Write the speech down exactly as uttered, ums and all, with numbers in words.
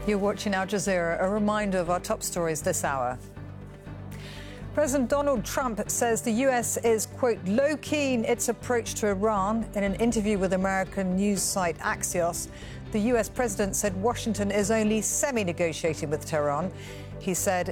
You're watching Al Jazeera. A reminder of our top stories this hour. President Donald Trump says the U S is, quote, low-key in its approach to Iran. In an interview with American news site Axios, the U S president said Washington is only semi-negotiating with Tehran. He said